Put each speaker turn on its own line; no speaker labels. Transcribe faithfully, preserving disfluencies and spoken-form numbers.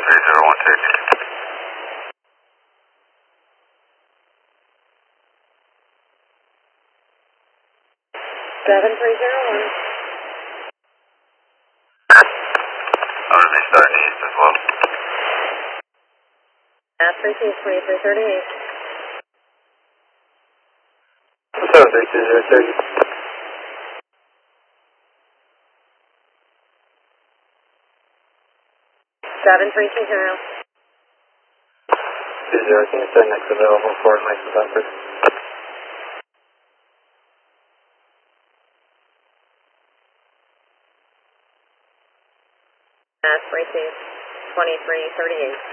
three zero one two.
seven three zero one.
I'm going to be starting east as well.
At three two twenty-three thirty-eight.
seven three two zero thirty.
seven three two zero.
two zero, can you send next available for Mike Bedford?
At three two twenty-three thirty-eight.